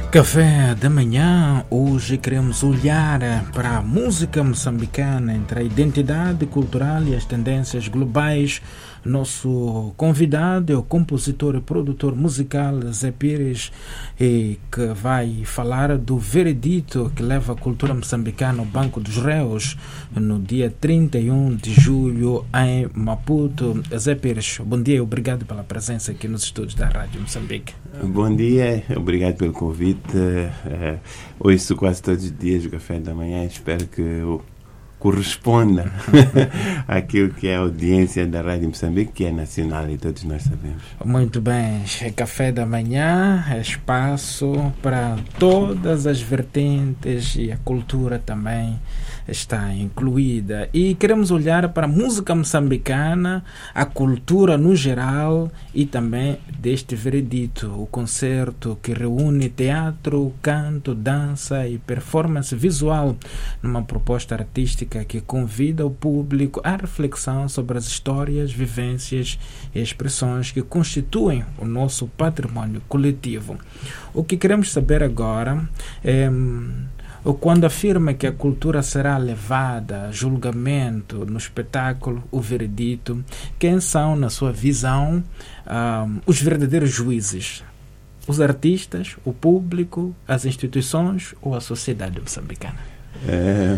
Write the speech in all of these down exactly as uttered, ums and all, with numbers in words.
Café da manhã, hoje queremos olhar para a música moçambicana entre a identidade cultural e as tendências globais. Nosso convidado é o compositor e produtor musical Zé Pires, e que vai falar do veredito que leva a cultura moçambicana ao Banco dos Réus no dia trinta e um de julho em Maputo. Zé Pires, bom dia e obrigado pela presença aqui nos estúdios da Rádio Moçambique. Bom dia, obrigado pelo convite. Uh, ouço quase todos os dias o Café da Manhã, espero que eu corresponda àquilo que é a audiência da Rádio Moçambique, que é nacional e todos nós sabemos. Muito bem, Café da Manhã é espaço para todas as vertentes e a cultura também está incluída. E queremos olhar para a música moçambicana, a cultura no geral e também deste veredito, o concerto que reúne teatro, canto, dança e performance visual numa proposta artística que convida o público à reflexão sobre as histórias, vivências e expressões que constituem o nosso patrimônio coletivo. O que queremos saber agora é, quando afirma que a cultura será levada a julgamento no espetáculo O Veredito, quem são, na sua visão, um, os verdadeiros juízes? Os artistas, o público, as instituições ou a sociedade moçambicana? É...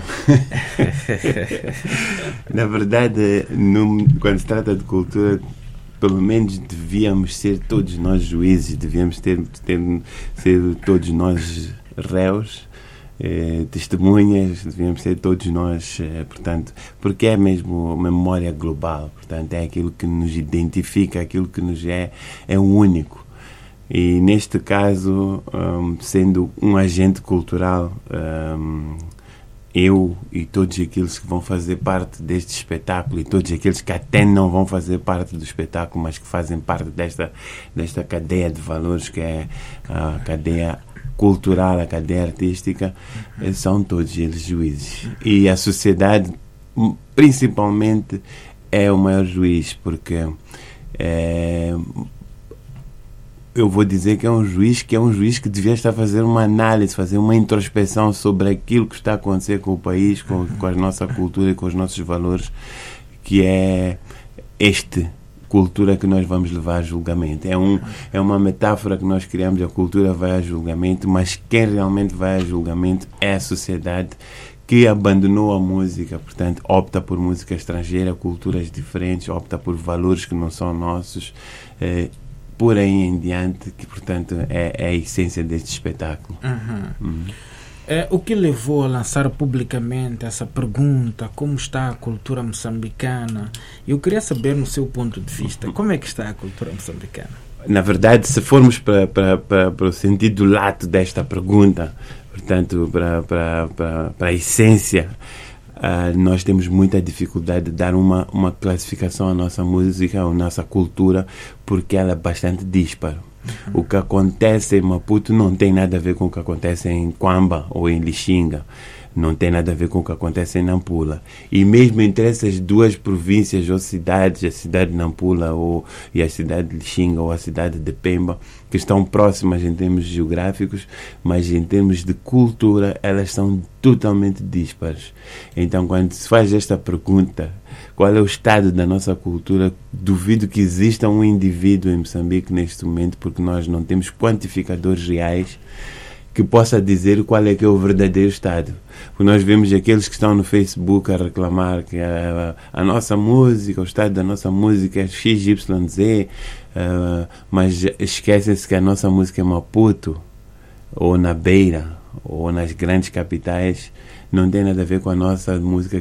Na verdade, no, quando se trata de cultura, pelo menos devíamos ser todos nós juízes, devíamos ter, ter ser todos nós réus, eh, testemunhas, devíamos ser todos nós, eh, portanto, porque é mesmo memória global, portanto, é aquilo que nos identifica, aquilo que nos é, é único. E neste caso, um, sendo um agente cultural, um, eu e todos aqueles que vão fazer parte deste espetáculo e todos aqueles que até não vão fazer parte do espetáculo, mas que fazem parte desta, desta cadeia de valores que é a cadeia cultural, a cadeia artística, são todos eles juízes. E a sociedade, principalmente, é o maior juiz, porque é, eu vou dizer que é um juiz que é um juiz que devia estar a fazer uma análise, fazer uma introspeção sobre aquilo que está a acontecer com o país, com, com a nossa cultura e com os nossos valores, que é este cultura que nós vamos levar a julgamento. É, um, é uma metáfora que nós criamos, a cultura vai a julgamento, mas quem realmente vai a julgamento é a sociedade que abandonou a música, portanto, opta por música estrangeira, culturas diferentes, opta por valores que não são nossos, eh, por aí em diante, que portanto é, é a essência deste espetáculo. Uhum. Uhum. É, o que levou a lançar publicamente essa pergunta, como está a cultura moçambicana? Eu queria saber, no seu ponto de vista, como é que está a cultura moçambicana? Na verdade, se formos para, para, para, para o sentido lato desta pergunta, portanto, para, para, para, para a essência, Uh, nós temos muita dificuldade de dar uma, uma classificação à nossa música, à nossa cultura, porque ela é bastante dispara. Uhum. O que acontece em Maputo não tem nada a ver com o que acontece em Quamba ou em Lixinga. Não tem nada a ver com o que acontece em Nampula. E mesmo entre essas duas províncias ou cidades, a cidade de Nampula ou, e a cidade de Lixinga ou a cidade de Pemba, que estão próximas em termos geográficos, mas em termos de cultura, elas são totalmente díspares. Então, quando se faz esta pergunta, qual é o estado da nossa cultura, duvido que exista um indivíduo em Moçambique neste momento, porque nós não temos quantificadores reais que possa dizer qual é que é o verdadeiro estado. Porque nós vemos aqueles que estão no Facebook a reclamar que a, a nossa música, o estado da nossa música é X Y Z, uh, mas esquecem-se que a nossa música é Maputo, ou na Beira, ou nas grandes capitais, não tem nada a ver com a nossa música